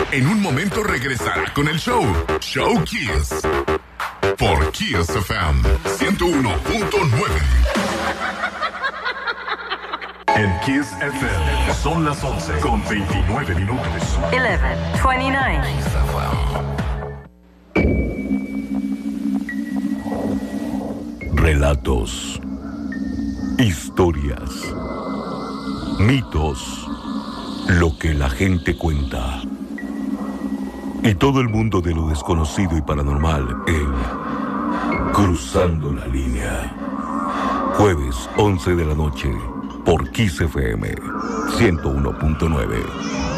En un momento regresará con el show Kiss. Por Kiss FM 101.9. En Kiss FM son las 11:29. 11:29. Relatos, historias, mitos, lo que la gente cuenta. Y todo el mundo de lo desconocido y paranormal en Cruzando la Línea. Jueves 11 de la noche por Kiss FM 101.9.